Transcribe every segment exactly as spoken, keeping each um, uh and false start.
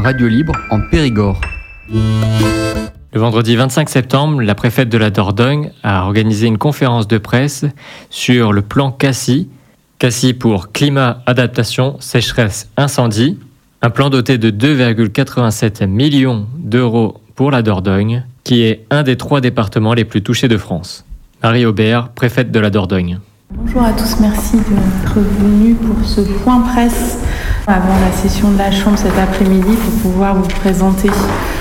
radio libre en Périgord. Le vendredi vingt-cinq septembre, la préfète de la Dordogne a organisé une conférence de presse sur le plan CACI, CACI pour climat, adaptation, sécheresse, incendie, un plan doté de deux virgule quatre-vingt-sept millions d'euros pour la Dordogne, qui est un des trois départements les plus touchés de France. Marie Aubert, préfète de la Dordogne. Bonjour à tous, merci d'être venus pour ce point presse avant la session de la Chambre cet après-midi pour pouvoir vous présenter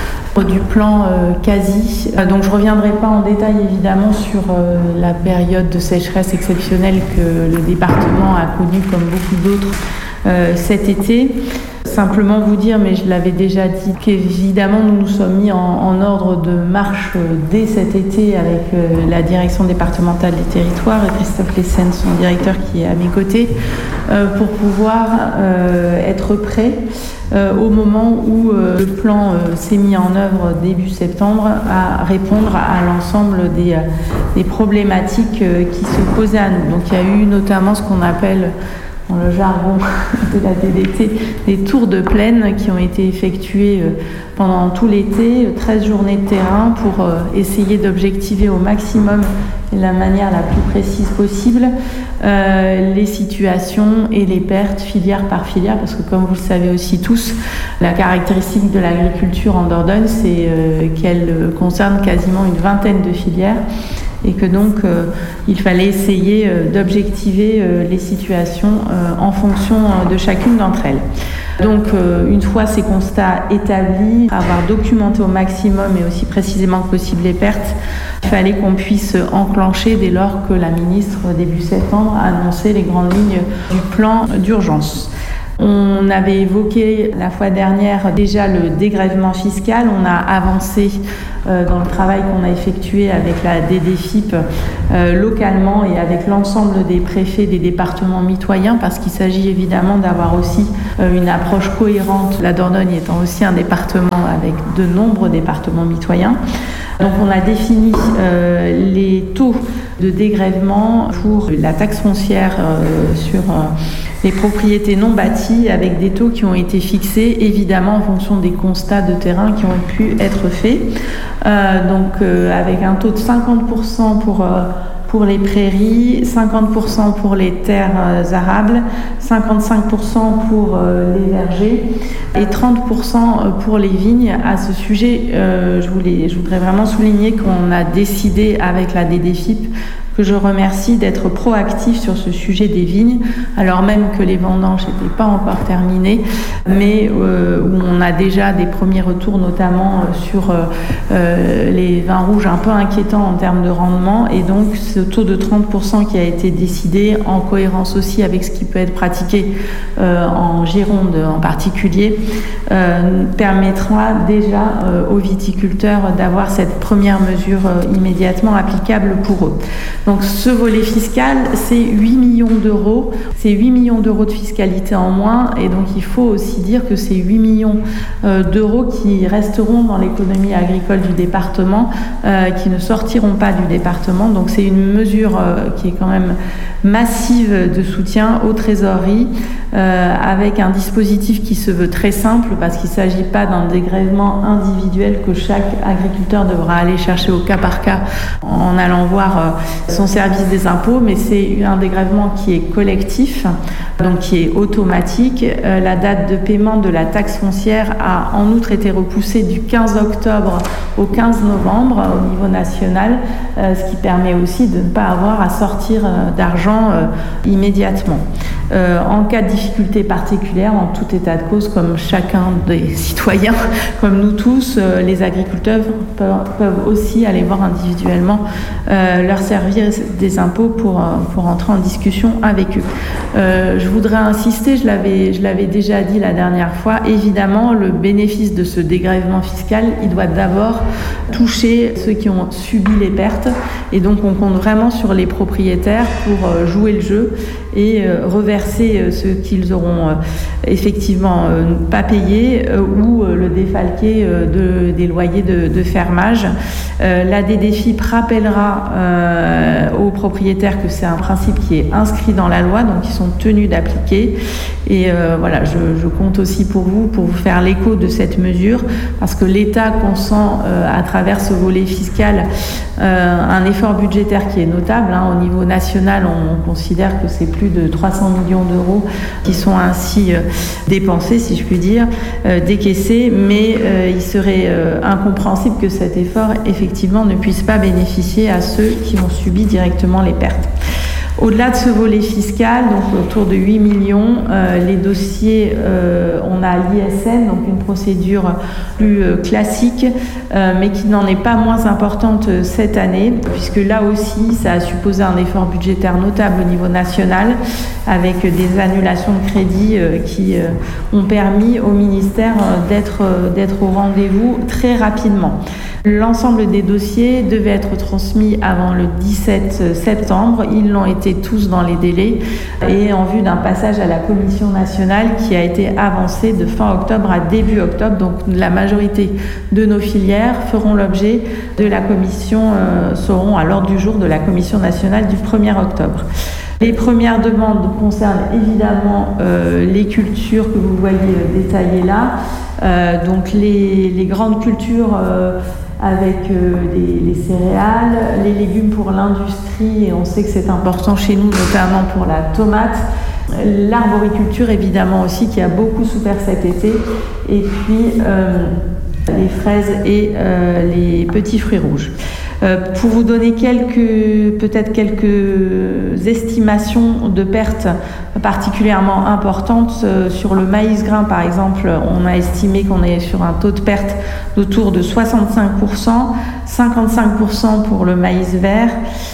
du plan euh, CACI. Euh, donc je ne reviendrai pas en détail évidemment sur euh, la période de sécheresse exceptionnelle que le département a connue comme beaucoup d'autres euh, cet été. Simplement vous dire, mais je l'avais déjà dit, qu'évidemment nous nous sommes mis en, en ordre de marche euh, dès cet été avec euh, la direction départementale des territoires et Christophe Lessène, son directeur qui est à mes côtés, euh, pour pouvoir euh, être prêt euh, au moment où euh, le plan euh, s'est mis en œuvre début septembre à répondre à l'ensemble des, euh, des problématiques euh, qui se posaient à nous. Donc il y a eu notamment ce qu'on appelle dans le jargon de la D D T, des tours de plaine qui ont été effectués pendant tout l'été, treize journées de terrain pour essayer d'objectiver au maximum et de la manière la plus précise possible euh, les situations et les pertes filière par filière, parce que comme vous le savez aussi tous, la caractéristique de l'agriculture en Dordogne, c'est euh, qu'elle concerne quasiment une vingtaine de filières, et que donc euh, il fallait essayer euh, d'objectiver euh, les situations euh, en fonction euh, de chacune d'entre elles. Donc euh, une fois ces constats établis, avoir documenté au maximum et aussi précisément que possible les pertes, il fallait qu'on puisse enclencher dès lors que la ministre début septembre a annoncé les grandes lignes du plan d'urgence. On avait évoqué la fois dernière déjà le dégrèvement fiscal. On a avancé euh, dans le travail qu'on a effectué avec la D D F I P euh, localement et avec l'ensemble des préfets des départements mitoyens, parce qu'il s'agit évidemment d'avoir aussi euh, une approche cohérente, la Dordogne étant aussi un département avec de nombreux départements mitoyens. Donc on a défini euh, les taux de dégrèvement pour la taxe foncière euh, sur euh, les propriétés non bâties, avec des taux qui ont été fixés évidemment en fonction des constats de terrain qui ont pu être faits. Euh, donc euh, avec un taux de cinquante pour cent pour euh, pour les prairies, cinquante pour cent pour les terres euh, arables, cinquante-cinq pour cent pour euh, les vergers et trente pour cent pour les vignes. À ce sujet, euh, je, voulais, je voudrais vraiment souligner qu'on a décidé avec la D D F I P, que je remercie, d'être proactif sur ce sujet des vignes, alors même que les vendanges n'étaient pas encore terminées, mais euh, où on a déjà des premiers retours, notamment euh, sur euh, les vins rouges un peu inquiétants en termes de rendement, et donc ce taux de trente pour cent qui a été décidé, en cohérence aussi avec ce qui peut être pratiqué euh, en Gironde en particulier, euh, permettra déjà euh, aux viticulteurs d'avoir cette première mesure euh, immédiatement applicable pour eux. Donc ce volet fiscal, c'est huit millions d'euros. C'est huit millions d'euros de fiscalité en moins. Et donc il faut aussi dire que c'est huit millions euh, d'euros qui resteront dans l'économie agricole du département, euh, qui ne sortiront pas du département. Donc c'est une mesure euh, qui est quand même massive de soutien aux trésoreries, euh, avec un dispositif qui se veut très simple, parce qu'il ne s'agit pas d'un dégrèvement individuel que chaque agriculteur devra aller chercher au cas par cas en allant voir euh, son service des impôts, mais c'est un dégrèvement qui est collectif, donc qui est automatique. Euh, la date de paiement de la taxe foncière a en outre été repoussée du quinze octobre au quinze novembre au niveau national, euh, ce qui permet aussi de ne pas avoir à sortir euh, d'argent euh, immédiatement. Euh, en cas de difficulté particulière, en tout état de cause, comme chacun des citoyens, comme nous tous, euh, les agriculteurs peuvent, peuvent aussi aller voir individuellement euh, leur service des impôts pour, pour entrer en discussion avec eux. Euh, je voudrais insister, je l'avais, je l'avais déjà dit la dernière fois, évidemment, le bénéfice de ce dégrèvement fiscal, il doit d'abord toucher ceux qui ont subi les pertes, et donc on compte vraiment sur les propriétaires pour jouer le jeu et reverser ce qu'ils auront effectivement pas payé ou le défalquer de, des loyers de, de fermage. La D D F I P rappellera aux propriétaires que c'est un principe qui est inscrit dans la loi, donc ils sont tenus d'appliquer, Et euh, voilà, je, je compte aussi pour vous, pour vous faire l'écho de cette mesure, parce que l'État consent euh, à travers ce volet fiscal euh, un effort budgétaire qui est notable. Hein. Au niveau national, on, on considère que c'est plus de trois cents millions d'euros qui sont ainsi euh, dépensés, si je puis dire, euh, décaissés, mais euh, il serait euh, incompréhensible que cet effort, effectivement, ne puisse pas bénéficier à ceux qui ont subi directement les pertes. Au-delà de ce volet fiscal, donc autour de huit millions, euh, les dossiers, euh, on a l'I S N, donc une procédure plus euh, classique, euh, mais qui n'en est pas moins importante euh, cette année, puisque là aussi, ça a supposé un effort budgétaire notable au niveau national, avec des annulations de crédits euh, qui euh, ont permis au ministère euh, d'être, euh, d'être au rendez-vous très rapidement. L'ensemble des dossiers devaient être transmis avant le dix-sept septembre. Ils l'ont été tous dans les délais et en vue d'un passage à la commission nationale qui a été avancé de fin octobre à début octobre. Donc la majorité de nos filières feront l'objet de la commission, euh, seront à l'ordre du jour de la commission nationale du premier octobre. Les premières demandes concernent évidemment euh, les cultures que vous voyez euh, détaillées là. Euh, donc les, les grandes cultures euh, avec euh, les, les céréales, les légumes pour l'industrie, et on sait que c'est important chez nous, notamment pour la tomate. L'arboriculture évidemment aussi, qui a beaucoup souffert cet été, et puis euh, les fraises et euh, les petits fruits rouges. Euh, pour vous donner quelques, peut-être quelques estimations de pertes particulièrement importantes, euh, sur le maïs grain par exemple, on a estimé qu'on est sur un taux de perte d'autour de soixante-cinq pour cent, cinquante-cinq pour cent pour le maïs vert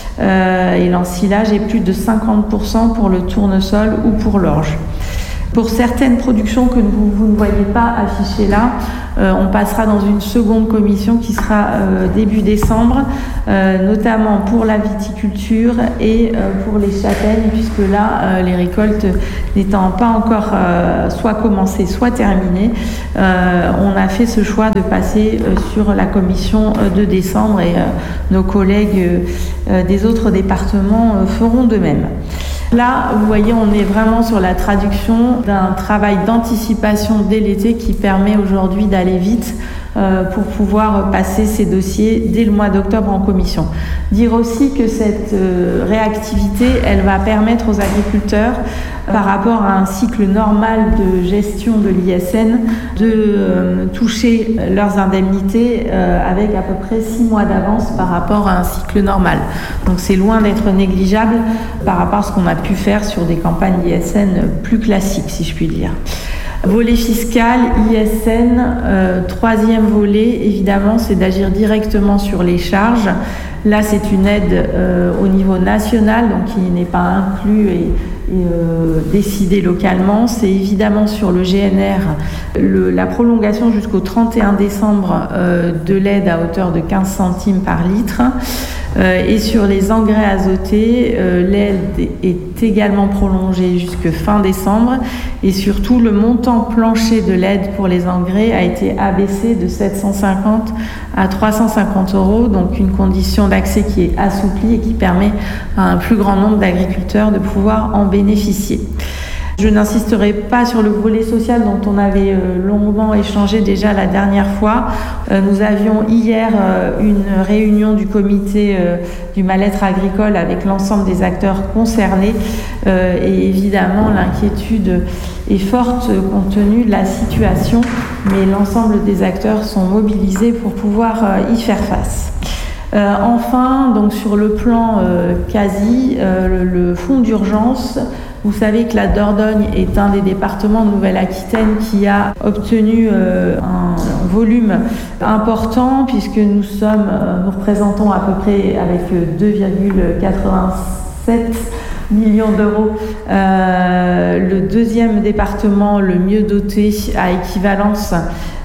euh, et l'ensilage, et plus de cinquante pour cent pour le tournesol ou pour l'orge. Pour certaines productions que vous, vous ne voyez pas affichées là, euh, on passera dans une seconde commission qui sera euh, début décembre, euh, notamment pour la viticulture et euh, pour les châtaignes, puisque là, euh, les récoltes n'étant pas encore euh, soit commencées, soit terminées, euh, on a fait ce choix de passer euh, sur la commission euh, de décembre, et euh, nos collègues euh, des autres départements euh, feront de même. Là, vous voyez, on est vraiment sur la traduction d'un travail d'anticipation dès l'été qui permet aujourd'hui d'aller vite euh, pour pouvoir passer ces dossiers dès le mois d'octobre en commission. Dire aussi que cette euh, réactivité, elle va permettre aux agriculteurs, par rapport à un cycle normal de gestion de l'I S N, de euh, toucher leurs indemnités euh, avec à peu près six mois d'avance par rapport à un cycle normal. Donc c'est loin d'être négligeable par rapport à ce qu'on a pu faire sur des campagnes I S N plus classiques, si je puis dire. Volet fiscal, I S N, euh, troisième volet, évidemment, c'est d'agir directement sur les charges. Là, c'est une aide euh, au niveau national, donc qui n'est pas inclus et, et euh, décidée localement. C'est évidemment sur le G N R, le, la prolongation jusqu'au trente et un décembre euh, de l'aide à hauteur de quinze centimes par litre. Euh, et sur les engrais azotés, euh, l'aide est également prolongée jusque fin décembre, et surtout le montant plancher de l'aide pour les engrais a été abaissé de sept cent cinquante à trois cent cinquante euros, donc une condition d'accès qui est assouplie et qui permet à un plus grand nombre d'agriculteurs de pouvoir en bénéficier. Je n'insisterai pas sur le volet social dont on avait euh, longuement échangé déjà la dernière fois. Euh, nous avions hier euh, une réunion du comité euh, du mal-être agricole avec l'ensemble des acteurs concernés, euh, et évidemment l'inquiétude est forte compte tenu de la situation, mais l'ensemble des acteurs sont mobilisés pour pouvoir euh, y faire face. Euh, enfin, donc sur le plan euh, quasi, euh, le, le fonds d'urgence, vous savez que la Dordogne est un des départements de Nouvelle-Aquitaine qui a obtenu euh, un volume important, puisque nous sommes, euh, nous représentons à peu près avec deux virgule quatre-vingt-sept millions d'euros euh, le deuxième département le mieux doté à équivalence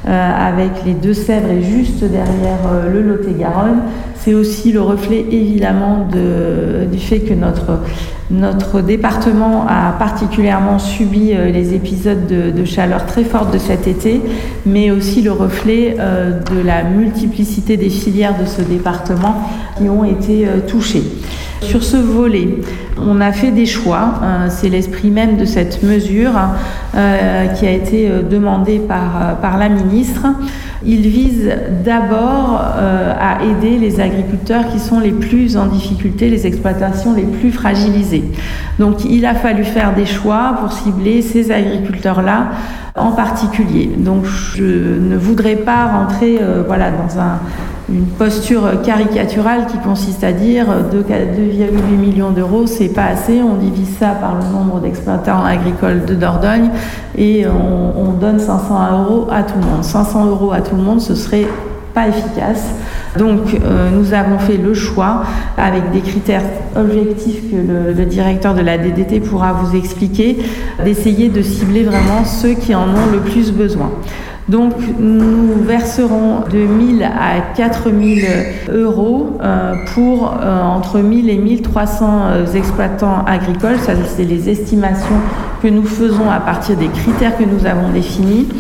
euh, avec les Deux-Sèvres et juste derrière euh, le Lot-et-Garonne. C'est aussi le reflet évidemment de, du fait que notre, notre département a particulièrement subi euh, les épisodes de, de chaleur très forte de cet été, mais aussi le reflet euh, de la multiplicité des filières de ce département qui ont été euh, touchées. Sur ce volet, on a fait des choix, euh, c'est l'esprit même de cette mesure euh, qui a été euh, demandée par, euh, par la ministre. Il vise d'abord euh, à aider les agriculteurs qui sont les plus en difficulté, les exploitations les plus fragilisées. Donc il a fallu faire des choix pour cibler ces agriculteurs-là en particulier. Donc je ne voudrais pas rentrer euh, voilà, dans un une posture caricaturale qui consiste à dire deux virgule huit millions d'euros, c'est pas assez, on divise ça par le nombre d'exploitants agricoles de Dordogne et on, on donne cinq cents euros à tout le monde. cinq cents euros à tout le monde, ce serait pas efficace. Donc euh, nous avons fait le choix, avec des critères objectifs que le, le directeur de la D D T pourra vous expliquer, d'essayer de cibler vraiment ceux qui en ont le plus besoin. Donc nous verserons de mille à quatre mille euros euh, pour euh, entre mille et mille trois cents euh, exploitants agricoles. Ça, c'est les estimations que nous faisons à partir des critères que nous avons définis,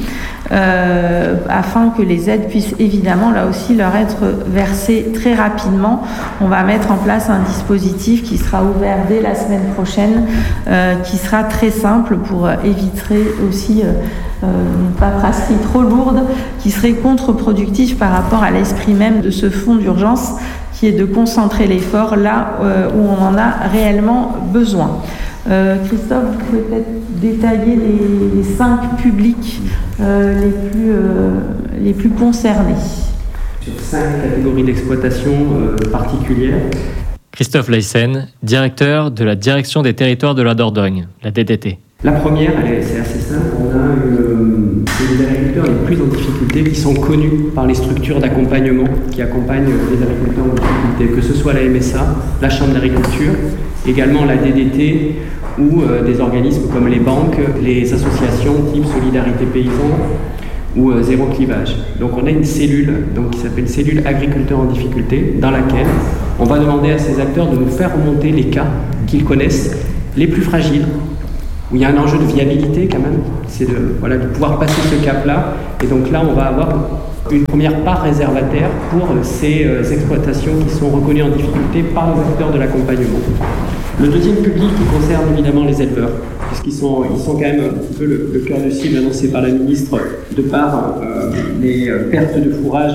euh, afin que les aides puissent évidemment là aussi leur être versées très rapidement. On va mettre en place un dispositif qui sera ouvert dès la semaine prochaine, euh, qui sera très simple pour éviter aussi euh, Euh, une paperasserie trop lourde qui serait contre-productive par rapport à l'esprit même de ce fonds d'urgence qui est de concentrer l'effort là euh, où on en a réellement besoin. Euh, Christophe, vous pouvez peut-être détailler les, les cinq publics euh, les, plus, euh, les plus concernés. Sur cinq catégories d'exploitation euh, particulières. Christophe Leyssen, directeur de la Direction des territoires de la Dordogne, la D D T. La première, elle est, c'est assez simple, on a une, les agriculteurs les plus en difficulté qui sont connus par les structures d'accompagnement qui accompagnent les agriculteurs en difficulté, que ce soit la M S A, la Chambre d'agriculture, également la D D T ou euh, des organismes comme les banques, les associations type Solidarité Paysan ou euh, Zéro Clivage. Donc on a une cellule donc, qui s'appelle cellule agriculteurs en difficulté dans laquelle on va demander à ces acteurs de nous faire remonter les cas qu'ils connaissent les plus fragiles, où il y a un enjeu de viabilité quand même, c'est de, voilà, de pouvoir passer ce cap-là. Et donc là, on va avoir une première part réservataire pour ces euh, exploitations qui sont reconnues en difficulté par les acteurs de l'accompagnement. Le deuxième public qui concerne évidemment les éleveurs, puisqu'ils sont, ils sont quand même un petit peu le, le cœur de cible annoncé par la ministre de par euh, les euh, pertes de fourrage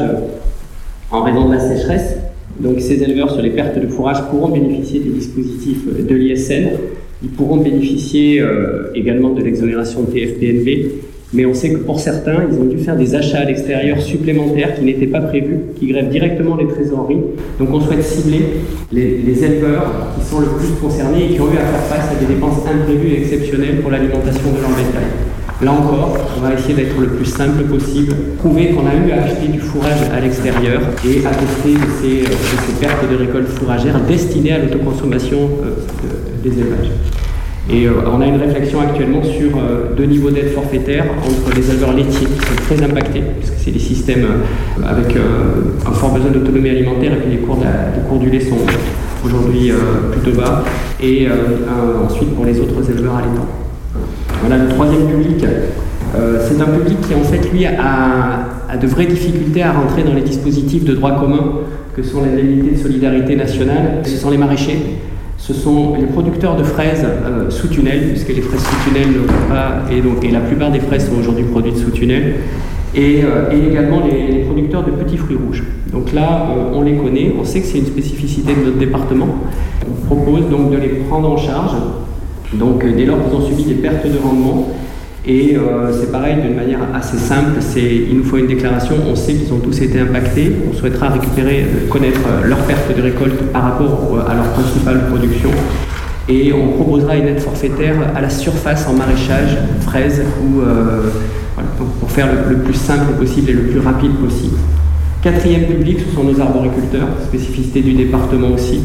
en raison de la sécheresse. Donc ces éleveurs sur les pertes de fourrage pourront bénéficier des dispositifs de l'I S N. Ils pourront bénéficier euh, également de l'exonération de T F P N B, mais on sait que pour certains, ils ont dû faire des achats à l'extérieur supplémentaires qui n'étaient pas prévus, qui grèvent directement les trésoreries. Donc on souhaite cibler les, les éleveurs qui sont le plus concernés et qui ont eu à faire face à des dépenses imprévues et exceptionnelles pour l'alimentation de leur bétail. Là encore, on va essayer d'être le plus simple possible, prouver qu'on a eu à acheter du fourrage à l'extérieur et attester de ces, de ces pertes de récolte fourragère destinées à l'autoconsommation euh, de, des élevages. Et euh, on a une réflexion actuellement sur euh, deux niveaux d'aide forfaitaire entre les éleveurs laitiers qui sont très impactés, puisque c'est des systèmes euh, avec euh, un fort besoin d'autonomie alimentaire et puis les cours, de la, les cours du lait sont aujourd'hui euh, plutôt bas, et euh, un, ensuite pour les autres éleveurs allaitants. Voilà le troisième public. Euh, c'est un public qui en fait lui a, a de vraies difficultés à rentrer dans les dispositifs de droit commun que sont les indemnités de solidarité nationale. Ce sont les maraîchers, ce sont les producteurs de fraises euh, sous tunnel, puisque les fraises sous tunnel ne vont pas, et, donc, et la plupart des fraises sont aujourd'hui produites sous tunnel, et, euh, et également les, les producteurs de petits fruits rouges. Donc là, euh, on les connaît, on sait que c'est une spécificité de notre département. On propose donc de les prendre en charge. Donc dès lors qu'ils ont subi des pertes de rendement, et euh, c'est pareil d'une manière assez simple, c'est, il nous faut une déclaration, on sait qu'ils ont tous été impactés, on souhaitera récupérer, euh, connaître euh, leur perte de récolte par rapport euh, à leur principale production, et on proposera une aide forfaitaire à la surface en maraîchage, fraises, ou, euh, voilà, pour faire le, le plus simple possible et le plus rapide possible. Quatrième public, ce sont nos arboriculteurs, spécificité du département aussi.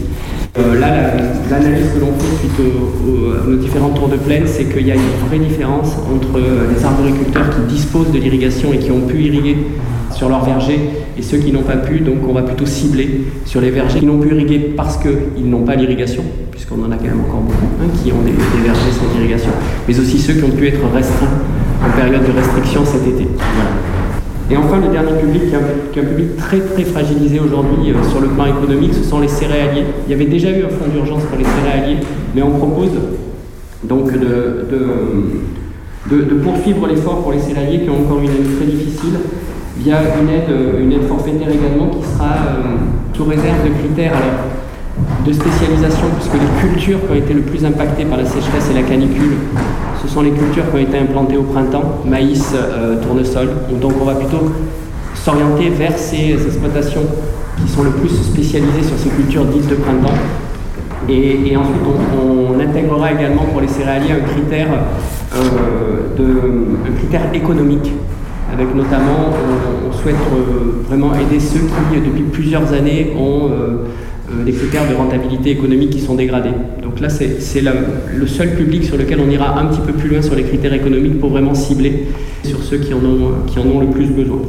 Euh, là, la, l'analyse que l'on fait suite au, au, à nos différents tours de plaine, c'est qu'il y a une vraie différence entre les arboriculteurs qui disposent de l'irrigation et qui ont pu irriguer sur leurs vergers et ceux qui n'ont pas pu. Donc on va plutôt cibler sur les vergers qui n'ont pu irriguer parce qu'ils n'ont pas l'irrigation, puisqu'on en a quand même encore beaucoup, hein, qui ont des, des vergers sans irrigation, mais aussi ceux qui ont pu être restreints en période de restriction cet été. Voilà. Et enfin, le dernier public, qui est un, qui est un public très très fragilisé aujourd'hui euh, sur le plan économique, ce sont les céréaliers. Il y avait déjà eu un fonds d'urgence pour les céréaliers, mais on propose donc de, de, de, de poursuivre l'effort pour les céréaliers qui ont encore une année très difficile, via une aide, une aide forfaitaire également qui sera euh, sous réserve de critères alors, de spécialisation, puisque les cultures qui ont été le plus impactées par la sécheresse et la canicule, ce sont les cultures qui ont été implantées au printemps, maïs, euh, tournesol. Donc on va plutôt s'orienter vers ces exploitations qui sont le plus spécialisées sur ces cultures dites de printemps. Et, et ensuite on, on intégrera également pour les céréaliers un critère, euh, de, un critère économique. Avec notamment, on, on souhaite euh, vraiment aider ceux qui, depuis plusieurs années, ont euh, euh, des critères de rentabilité économique qui sont dégradés. Donc là, c'est, c'est la, le seul public sur lequel on ira un petit peu plus loin sur les critères économiques pour vraiment cibler sur ceux qui en ont, qui en ont le plus besoin.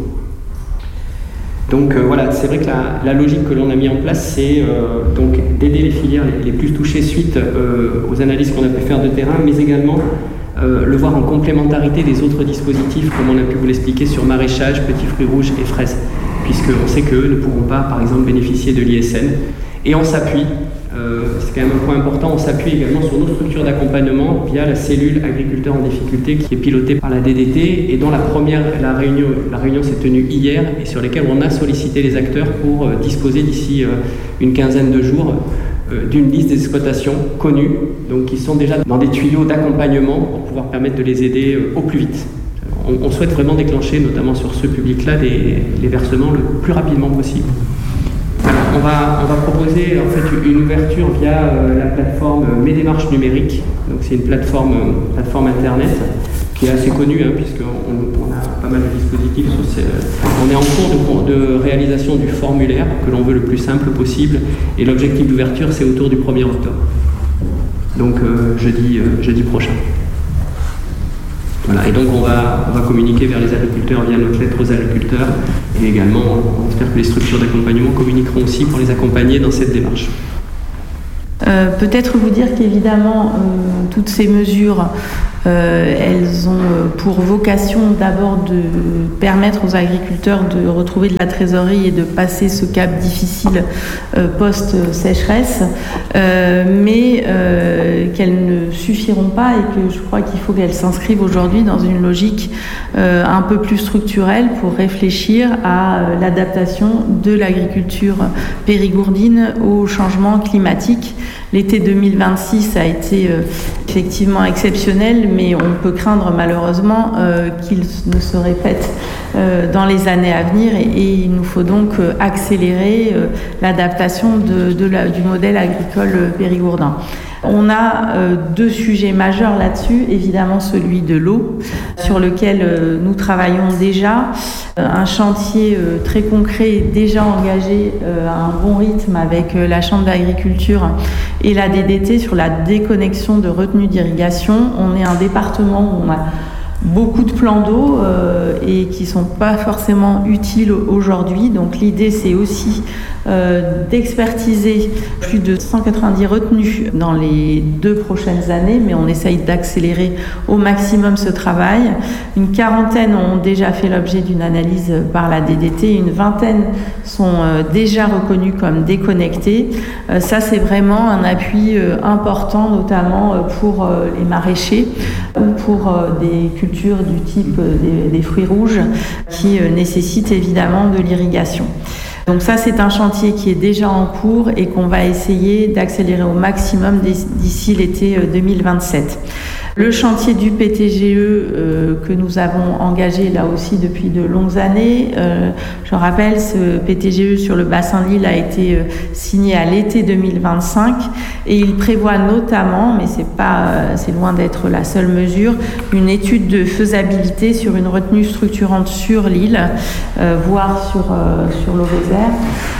Donc euh, voilà, c'est vrai que la, la logique que l'on a mis en place, c'est euh, donc d'aider les filières les, les plus touchées suite euh, aux analyses qu'on a pu faire de terrain, mais également Euh, le voir en complémentarité des autres dispositifs, comme on a pu vous l'expliquer sur maraîchage, petits fruits rouges et fraises, puisqu'on sait qu'eux ne pourront pas, par exemple, bénéficier de l'I S N. Et on s'appuie, euh, c'est quand même un point important, on s'appuie également sur nos structures d'accompagnement via la cellule agriculteurs en difficulté qui est pilotée par la D D T et dont la première, la réunion, la réunion s'est tenue hier et sur lesquelles on a sollicité les acteurs pour euh, disposer d'ici euh, une quinzaine de jours d'une liste des exploitations connues, donc qui sont déjà dans des tuyaux d'accompagnement pour pouvoir permettre de les aider au plus vite. On, on souhaite vraiment déclencher, notamment sur ce public-là, les, les versements le plus rapidement possible. Alors, on va, on va proposer en fait une ouverture via euh, la plateforme Mes Démarches Numériques. Donc c'est une plateforme, euh, plateforme internet qui est assez connue, hein, puisqu'on on a pas mal de dispositifs. Sur ces, euh, on est en cours de, de réalisation du formulaire que l'on veut le plus simple possible, et l'objectif d'ouverture c'est autour du premier octobre. Donc euh, jeudi, euh, jeudi prochain. Voilà, et donc on va, on va communiquer vers les agriculteurs via notre lettre aux agriculteurs, et également on espère que les structures d'accompagnement communiqueront aussi pour les accompagner dans cette démarche. Euh, peut-être vous dire qu'évidemment, euh, toutes ces mesures, euh, elles ont pour vocation d'abord de permettre aux agriculteurs de retrouver de la trésorerie et de passer ce cap difficile euh, post-sécheresse, euh, mais euh, qu'elles ne suffiront pas et que je crois qu'il faut qu'elles s'inscrivent aujourd'hui dans une logique euh, un peu plus structurelle pour réfléchir à euh, l'adaptation de l'agriculture périgourdine au changement climatique. L'été deux mille vingt-six a été euh, effectivement exceptionnel, mais on peut craindre malheureusement euh, qu'il ne se répète euh, dans les années à venir, et, et il nous faut donc euh, accélérer euh, l'adaptation de, de la, du modèle agricole périgourdin. On a euh, deux sujets majeurs là-dessus, évidemment celui de l'eau, sur lequel euh, nous travaillons déjà, euh, un chantier euh, très concret déjà engagé euh, à un bon rythme avec euh, la Chambre d'agriculture et la D D T sur la déconnexion de retenues d'irrigation. On est un département où on a beaucoup de plans d'eau euh, et qui sont pas forcément utiles aujourd'hui. Donc l'idée c'est aussi euh, d'expertiser plus de cent quatre-vingt-dix retenues dans les deux prochaines années, mais on essaye d'accélérer au maximum ce travail. Une quarantaine ont déjà fait l'objet d'une analyse par la D D T, une vingtaine sont euh, déjà reconnues comme déconnectées. Euh, ça c'est vraiment un appui euh, important, notamment euh, pour euh, les maraîchers ou pour euh, des cultures du type des, des fruits rouges qui euh, nécessitent évidemment de l'irrigation. Donc ça, c'est un chantier qui est déjà en cours et qu'on va essayer d'accélérer au maximum d'ici l'été deux mille vingt-sept. Le chantier du P T G E euh, que nous avons engagé là aussi depuis de longues années, euh, je rappelle, ce P T G E sur le bassin de l'île a été euh, signé à l'été deux mille vingt-cinq et il prévoit notamment, mais c'est pas, euh, c'est loin d'être la seule mesure, une étude de faisabilité sur une retenue structurante sur l'île, euh, voire sur, euh, sur l'Auvézère.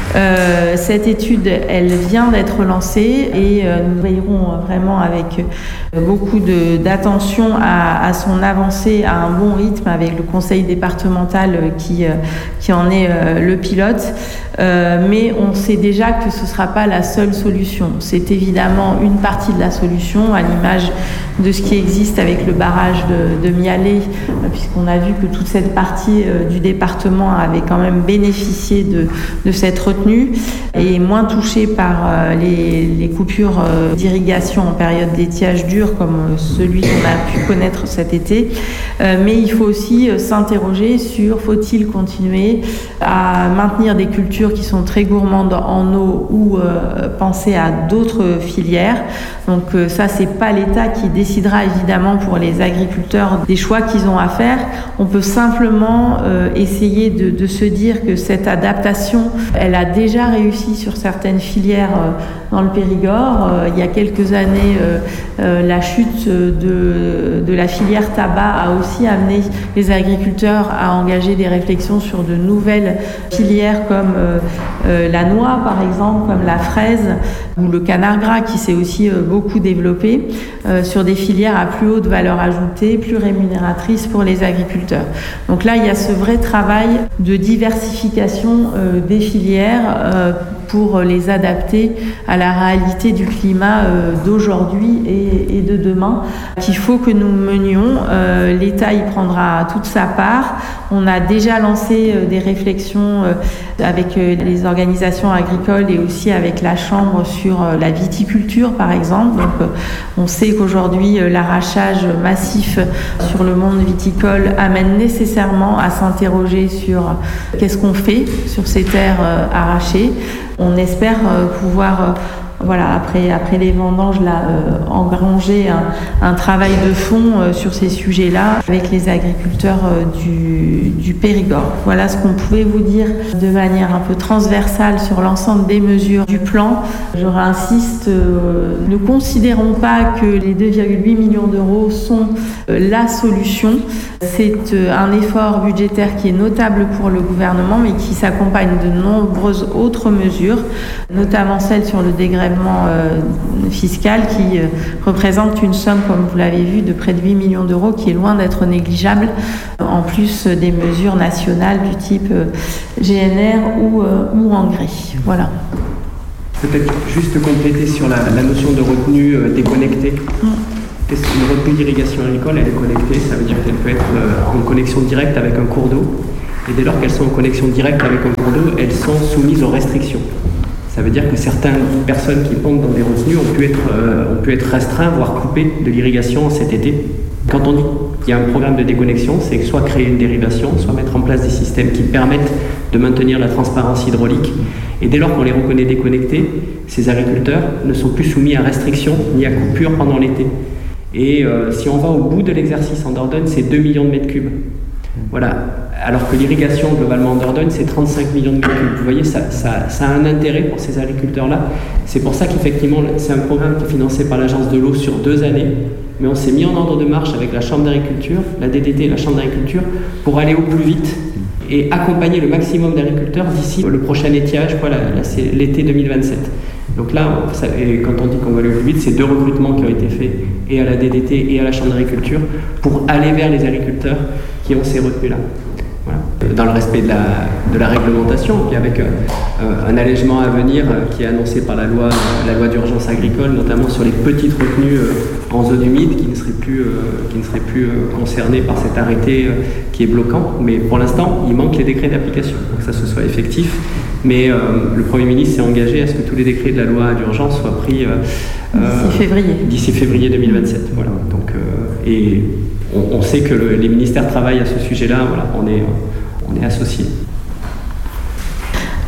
Euh, cette étude, elle vient d'être lancée et euh, nous veillerons vraiment avec euh, beaucoup de, d'attention à, à son avancée à un bon rythme avec le conseil départemental euh, qui, euh, qui en est euh, le pilote. Euh, mais on sait déjà que ce ne sera pas la seule solution. C'est évidemment une partie de la solution, à l'image de ce qui existe avec le barrage de, de Mialet, euh, puisqu'on a vu que toute cette partie euh, du département avait quand même bénéficié de, de cette retenue et moins touchée par euh, les, les coupures euh, d'irrigation en période d'étiage dur comme euh, celui qu'on a pu connaître cet été. Euh, mais il faut aussi euh, s'interroger sur faut-il continuer à maintenir des cultures qui sont très gourmandes en eau ou euh, penser à d'autres filières. Donc euh, ça, c'est pas l'État qui décidera évidemment pour les agriculteurs des choix qu'ils ont à faire. On peut simplement euh, essayer de, de se dire que cette adaptation, elle a déjà réussi sur certaines filières euh, dans le Périgord. Euh, il y a quelques années, euh, euh, la chute de, de la filière tabac a aussi amené les agriculteurs à engager des réflexions sur de nouvelles filières comme euh, euh, la noix par exemple, comme la fraise ou le canard gras qui s'est aussi euh, beaucoup développé euh, sur des filières à plus haute valeur ajoutée, plus rémunératrices pour les agriculteurs. Donc là, il y a ce vrai travail de diversification euh, des filières euh, pour les adapter à la réalité du climat euh, d'aujourd'hui et, et de demain qu'il faut que nous menions. Euh, L'État y prendra toute sa part. On a déjà lancé euh, des réflexions euh, avec euh, les organisations agricoles et aussi avec la Chambre sur euh, la viticulture par exemple. Donc euh, on sait qu'aujourd'hui euh, l'arrachage massif sur le monde viticole amène nécessairement à s'interroger sur euh, qu'est-ce qu'on fait sur ces terres euh, arrachées. On espère euh, pouvoir, euh, voilà, après, après les vendanges, là, euh, engranger un, un travail de fond euh, sur ces sujets-là avec les agriculteurs euh, du, du Périgord. Voilà ce qu'on pouvait vous dire de manière un peu transversale sur l'ensemble des mesures du plan. Je réinsiste, euh, ne considérons pas que les deux virgule huit millions d'euros sont euh, la solution. C'est euh, un effort budgétaire qui est notable pour le gouvernement, mais qui s'accompagne de nombreuses autres mesures, notamment celle sur le dégrèvement euh, fiscal qui euh, représente une somme, comme vous l'avez vu, de près de huit millions d'euros, qui est loin d'être négligeable, euh, en plus euh, des mesures nationales du type euh, G N R ou, euh, ou engrais. Voilà. Peut-être juste compléter sur la, la notion de retenue euh, déconnectée. Mm. Une retenue d'irrigation agricole, elle est connectée, ça veut dire qu'elle peut être euh, en connexion directe avec un cours d'eau. Et dès lors qu'elles sont en connexion directe avec un cours d'eau, elles sont soumises aux restrictions. Ça veut dire que certaines personnes qui pondent dans des retenues ont pu être, euh, ont pu être restreintes, voire coupées de l'irrigation cet été. Quand on dit qu'il y a un programme de déconnexion, c'est que soit créer une dérivation, soit mettre en place des systèmes qui permettent de maintenir la transparence hydraulique. Et dès lors qu'on les reconnaît déconnectés, ces agriculteurs ne sont plus soumis à restrictions ni à coupures pendant l'été. Et euh, si on va au bout de l'exercice en Dordogne, c'est deux millions de mètres cubes. Voilà. Alors que l'irrigation globalement en Dordogne, c'est trente-cinq millions de mètres cubes. Vous voyez, ça, ça, ça a un intérêt pour ces agriculteurs-là. C'est pour ça qu'effectivement, c'est un programme qui est financé par l'Agence de l'eau sur deux années. Mais on s'est mis en ordre de marche avec la Chambre d'agriculture, la D D T et la Chambre d'agriculture, pour aller au plus vite et accompagner le maximum d'agriculteurs d'ici le prochain étiage, voilà, là, c'est l'été deux mille vingt-sept. Donc là, ça, et quand on dit qu'on va aller au plus vite, c'est deux recrutements qui ont été faits, et à la D D T et à la Chambre d'agriculture, pour aller vers les agriculteurs qui ont ces retenues-là. Voilà. Dans le respect de la, de la réglementation, puis avec euh, un allègement à venir euh, qui est annoncé par la loi, euh, la loi d'urgence agricole, notamment sur les petites retenues euh, en zone humide qui ne seraient plus, euh, qui ne seraient plus euh, concernées par cet arrêté euh, qui est bloquant. Mais pour l'instant, il manque les décrets d'application pour que ça se soit effectif. Mais euh, le Premier ministre s'est engagé à ce que tous les décrets de la loi d'urgence soient pris euh, d'ici février. D'ici février deux mille vingt-sept. Voilà. Donc, euh, et on, on sait que le, les ministères travaillent à ce sujet-là. Voilà. On est, on est associés.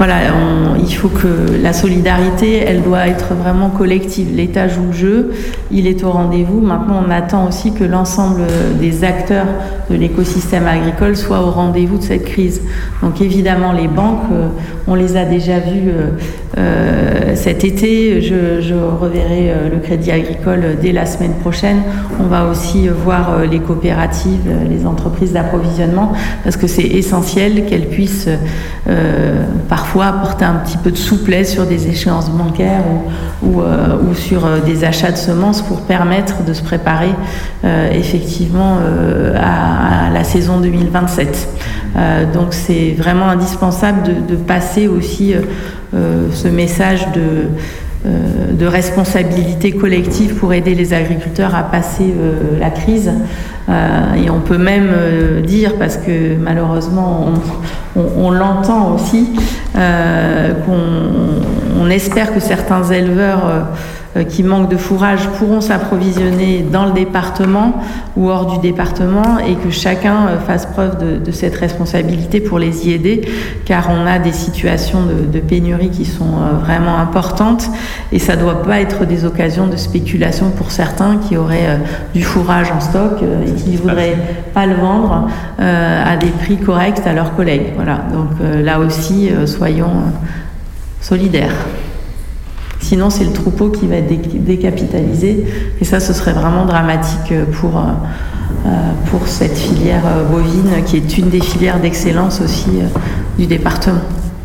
voilà, on, il faut que la solidarité, elle doit être vraiment collective. L'État joue le jeu, il est au rendez-vous. Maintenant, on attend aussi que l'ensemble des acteurs de l'écosystème agricole soient au rendez-vous de cette crise. Donc évidemment, les banques, euh, on les a déjà vues euh, euh, cet été. Je, je reverrai euh, le Crédit Agricole dès la semaine prochaine. On va aussi voir euh, les coopératives, euh, les entreprises d'approvisionnement, parce que c'est essentiel qu'elles puissent euh, parfois apporter un petit peu de souplesse sur des échéances bancaires ou, ou, euh, ou sur euh, des achats de semences pour permettre de se préparer euh, effectivement euh, à, à la saison deux mille vingt-sept. Euh, donc c'est vraiment indispensable de, de passer aussi euh, euh, ce message de Euh, de responsabilité collective pour aider les agriculteurs à passer euh, la crise. Euh, et on peut même euh, dire, parce que malheureusement on, on, on l'entend aussi, euh, qu'on on espère que certains éleveurs euh, qui manquent de fourrage pourront s'approvisionner dans le département ou hors du département, et que chacun euh, fasse preuve de, de cette responsabilité pour les y aider, car on a des situations de, de pénurie qui sont euh, vraiment importantes, et ça ne doit pas être des occasions de spéculation pour certains qui auraient euh, du fourrage en stock euh, et qui ne voudraient pas le vendre euh, à des prix corrects à leurs collègues. Voilà. Donc euh, là aussi, euh, soyons euh, solidaires. Sinon, c'est le troupeau qui va être décapitalisé, et ça, ce serait vraiment dramatique pour, euh, pour cette filière bovine, qui est une des filières d'excellence aussi euh, du département.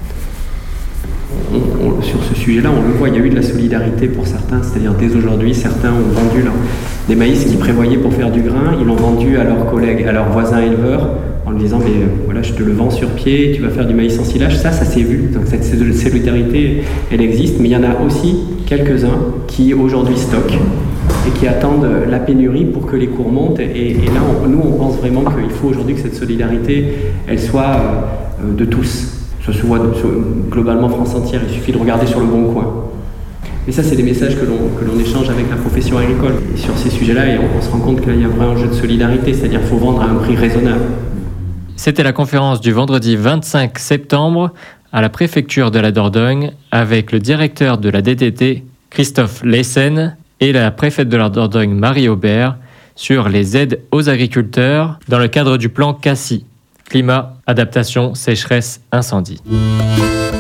On, on, sur ce sujet-là, on le voit, il y a eu de la solidarité pour certains, c'est-à-dire dès aujourd'hui, certains ont vendu leur, des maïs qu'ils prévoyaient pour faire du grain, ils l'ont vendu à leurs collègues, à leurs voisins éleveurs, en lui disant, mais euh, voilà, je te le vends sur pied, tu vas faire du maïs en silage. Ça, ça s'est vu. Donc cette solidarité, elle existe, mais il y en a aussi quelques-uns qui aujourd'hui stockent et qui attendent la pénurie pour que les cours montent. Et, et là, on, nous, on pense vraiment qu'il faut aujourd'hui que cette solidarité, elle soit euh, de tous. Ça se voit globalement France entière, il suffit de regarder sur le Bon Coin. Mais ça, c'est des messages que l'on, que l'on échange avec la profession agricole. Et sur ces sujets-là, et on, on se rend compte qu'il y a un vrai enjeu de solidarité, c'est-à-dire qu'il faut vendre à un prix raisonnable. C'était la conférence du vendredi vingt-cinq septembre à la préfecture de la Dordogne avec le directeur de la D T T, Christophe Lessen, et la préfète de la Dordogne, Marie Aubert, sur les aides aux agriculteurs dans le cadre du plan CACI, climat, adaptation, sécheresse, incendie.